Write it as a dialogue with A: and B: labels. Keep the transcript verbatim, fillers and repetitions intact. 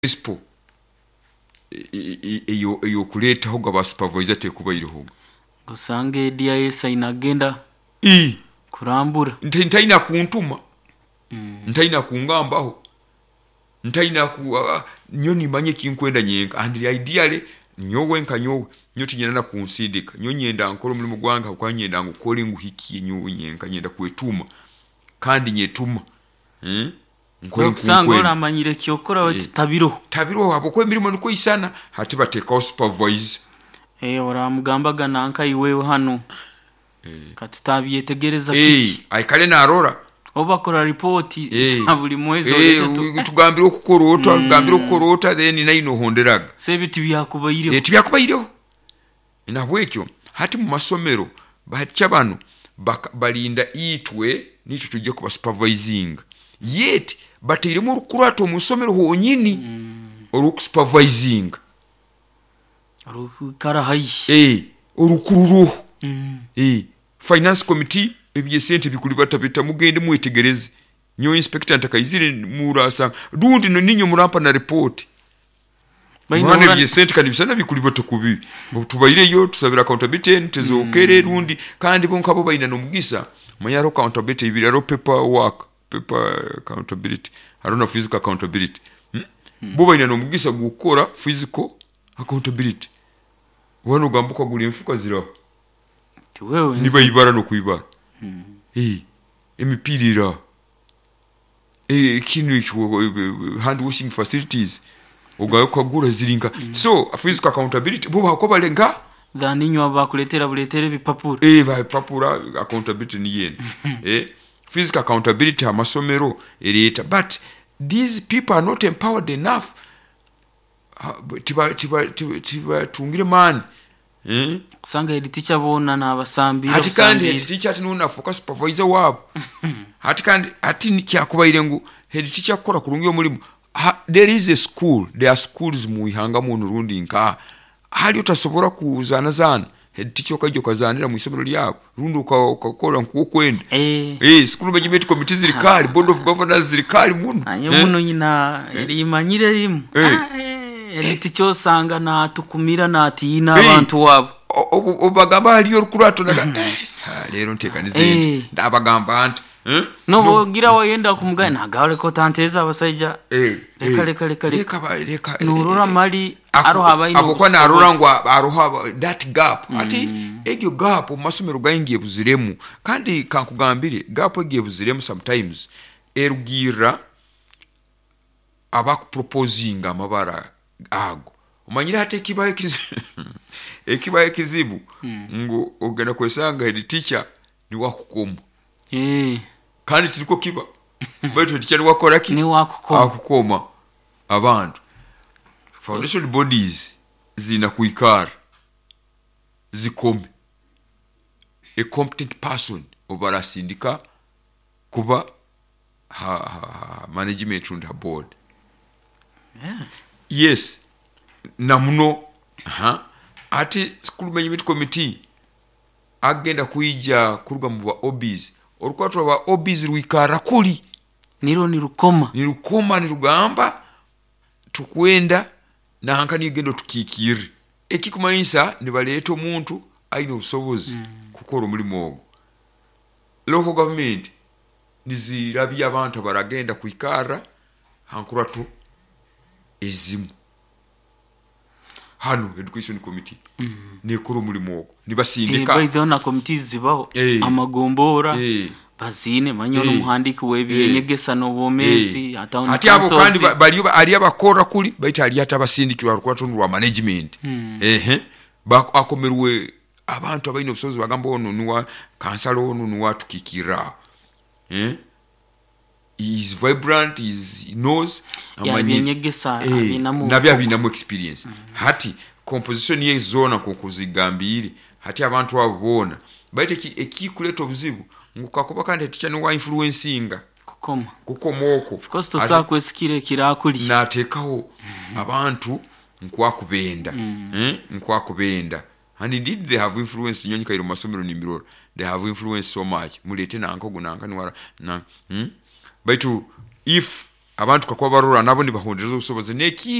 A: principle eyo eyo kuleta hoga ba supervisor te kuba iriho
B: gusange D I S inagenda
A: i
B: kurambura
A: ntaina kuntuma
B: mm.
A: ntaina kungambaho ntaina ku uh, nyoni manye kinkwenda nyenga and ideally nyowe nkanyowe nyoti nyenda kunsindika nyonyenda nkoro muri mugwanga kwanyenda ngukore nguhiki nyowe nyenga nyenda kwetuma kandi nyetuma eh
B: nkore kusangora amanyire kyokora we tabiro
A: tabiro abo ko mirimo nuko isana hati bateka supervise
B: eh oramugambaga nanka iwewe hano eh katutabiyetegereza
A: kiki eh aikale na arora
B: obakora report sabuli mwezi
A: oyeto tugambira okukorota tugambira okukorota then naino honderaga
B: sebiti byakubayire
A: eh tibyakubayire ina bwekyo hati mu masomero bahati cyabano balinda itwe nicho tujye kuba supervising yet batirimo urukurato mu somero honyini mm. oruku supervising
B: orukara hayi
A: eh urukururu
B: mm.
A: eh finance committee ebyesente bikuli batabita mugende muetegereze nyo inspector ntakayizire murasa dundi no ninyo murampa na report bayina ebyesente kandi bisana bikuli batakubi tubayire yo tusabira accountability ntezokere mm. rundi kandi bonka bo bayina no mugisa mayaro accountability ibiraro paper work paper accountability I don't know physical accountability hmm? hmm. Boba ina no mugisa gukora physical accountability wano gambuka guli mfuka zira
B: wewe
A: niba ibara no kuibara hmm. eh emipirira eh kinu ikwo hand washing facilities ogayo kwagura ziringa hmm. So physical accountability boba ko balenga
B: dhaninyo abakuletera buletere bipapura
A: eh ba papura accountability ni yene eh physical accountability amasomero ereta but these people are not empowered enough tiba tiba tiba tungire man eh
B: kusanga edi teacher bona nabasambira
A: hati kandi head teacher ati nuna focus supervisor wabo hati kandi ati kyakubayire ngu head teacher akora kurungiyo mulimo there is a school there are schools mu ihanga mu Nurundi nka hali utasobora kuzana zana head teacher kajo kazanira mu isomero lyabo rundi ukakora nkuko kwenda
B: eh
A: eh school management committee zirikali board of governors zirikali muno
B: anyo muno nyina rimanyire rimu eh teacher sanga na tukumira na tina abantu wabo
A: obagaba aliyo rukurato naga lero ntekanize ndabagamba anti eh
B: no bogira wayenda kumugana gale ko tanteza abasajja
A: eh
B: leka leka leka
A: leka leka
B: nurura mali aroha bayino
A: abokwa na arurangwa aroha that gap mm. Ati egyo gap masomero gaingiye buziremu kandi kankugambire gap egiye buziremu sometimes erugira abaku proposing amabara ago umanyira hate kibaye kizibu ekibaye kizibu mm. Ngo ogenda kwesanga head teacher ni wakukoma
B: eh
A: kandi kiriko kiba baito teacher wakora ki
B: ni wakukoma
A: akukoma abantu foundation bodies zina kuikara zikome a competent person obara sindika kuba ha, ha, management and board
B: yeah.
A: Yes namuno aha ati school management committee agenda kuija kuruga mu ba obis orukwato ba obis ruikara kuli
B: niro ni rukoma
A: ni rukoma ni rugamba tukwenda na hankani gendo tukikiri ekikumayinsa ni baleto muntu aino busobozi mm. Kukora muri mogo local government nizirabi abantu baragenda kuikara hankura tu ezimu hano education committee mm. Ni kuro muri mogo nibasindika
B: eh bayidona committees zibaho hey. Amagombora hey. Bazine manyo no muhandiki webiye hey. Nyegesa no bomezi hey. Ataona
A: ati abo kandi bali ali abakora kuli baita ali atabasindiki barukwa tunwa management hmm. Ehe ba akomerwe abantu abaino busozi bagamba ono nuwa kansalo ono nuwa tukikira eh is vibrant is knows
B: amanye nyegesa
A: abinamu nabya binamu experience hmm. Hati composition ye zona kokuzigambiri hati abantu abona baite ki ekikuleta obuzibu ngukakoba kandi teacher no wa influencinga
B: kukoma
A: kukomoko
B: of course to sa kwesikire kirakuli
A: natekaho mm. Abantu nkwakubenda mm. Eh nkwakubenda and indeed they have influenced nyonyi kairo masomero ni miroro they have influenced so much mulete na anko gunanka nwara na hmm? But if abantu kakuba barora nabo nibahondereza obusobozi neki